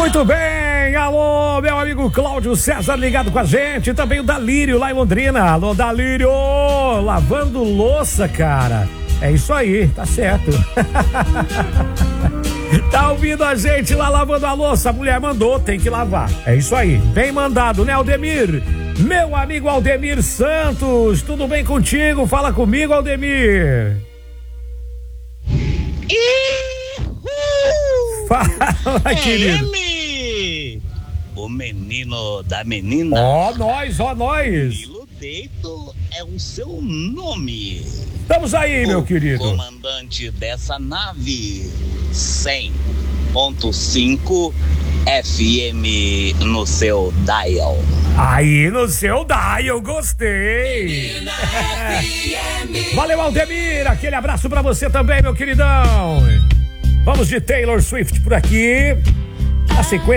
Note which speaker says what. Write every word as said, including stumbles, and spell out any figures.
Speaker 1: Muito bem, alô, meu amigo Cláudio César ligado com a gente, também o Dalírio lá em Londrina. Alô, Dalírio, lavando louça, cara. É isso aí, tá certo. Tá ouvindo a gente lá lavando a louça, a mulher mandou, tem que lavar. É isso aí, bem mandado, né, Aldemir? Meu amigo Aldemir Santos, tudo bem contigo? Fala comigo, Aldemir. Fala,
Speaker 2: é
Speaker 1: querido.
Speaker 2: Ele, o menino da menina.
Speaker 1: Ó, oh, nós, ó, oh, nós.
Speaker 2: Milo Deito é o seu nome.
Speaker 1: Estamos aí,
Speaker 2: o
Speaker 1: meu querido.
Speaker 2: Comandante dessa nave, cem ponto cinco F M no seu dial.
Speaker 1: Aí no seu dial, gostei. Valeu, Aldemir. Aquele abraço pra você também, meu queridão. Vamos de Taylor Swift por aqui. A sequência.